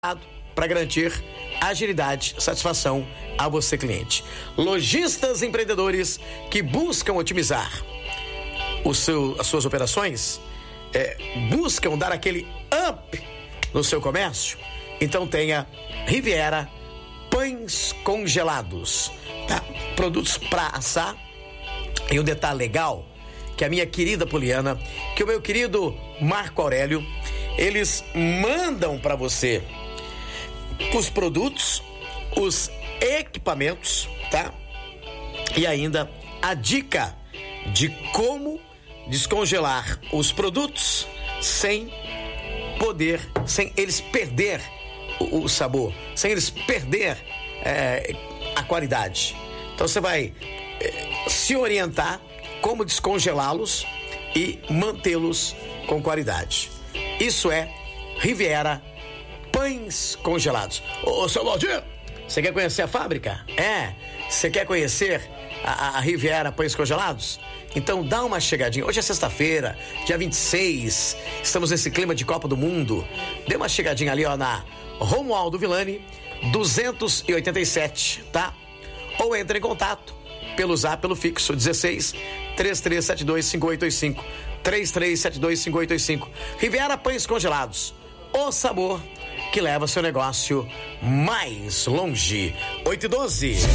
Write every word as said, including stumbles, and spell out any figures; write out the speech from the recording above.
para garantir agilidade, satisfação a você, cliente. Lojistas empreendedores que buscam otimizar o seu, as suas operações, é, buscam dar aquele up no seu comércio, então tenha Riviera Pães Congelados, tá? Produtos para assar. E um detalhe legal, que a minha querida Poliana, que o meu querido Marco Aurélio, eles mandam para você os produtos, os equipamentos, tá? E ainda a dica de como descongelar os produtos sem poder, sem eles perder o, o sabor, sem eles perder é, a qualidade. Então você vai é, se orientar como descongelá-los e mantê-los com qualidade. Isso é Riviera Pães Congelados. Ô, ô seu Valdir, você quer conhecer a fábrica? É? Você quer conhecer a, a Riviera Pães Congelados? Então dá uma chegadinha. Hoje é sexta-feira, dia vinte e seis. Estamos nesse clima de Copa do Mundo. Dê uma chegadinha ali, ó, na Romualdo Villani, duzentos e oitenta e sete, tá? Ou entre em contato pelo zap, pelo fixo dezesseis, três três sete dois, cinco oito oito cinco. três três sete dois, cinco oito oito cinco. Riviera Pães Congelados. O sabor que leva seu negócio mais longe. oito e doze.